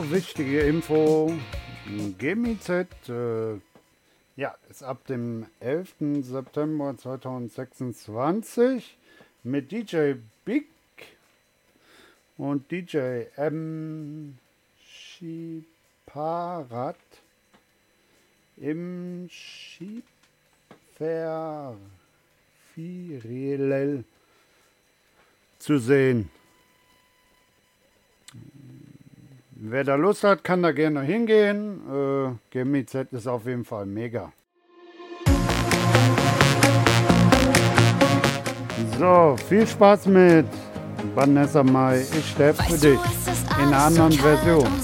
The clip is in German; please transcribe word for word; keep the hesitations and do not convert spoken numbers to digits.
wichtige Info. G M I Z äh, ja, ist ab dem elften September zweitausendsechsundzwanzig mit D J Big und D J M Schiparat im Schieferfirelel zu sehen. Wer da Lust hat, kann da gerne hingehen. Äh, G M I Z ist auf jeden Fall mega. So, viel Spaß mit Vanessa Mai. Ich sterbe für dich. In einer anderen Version.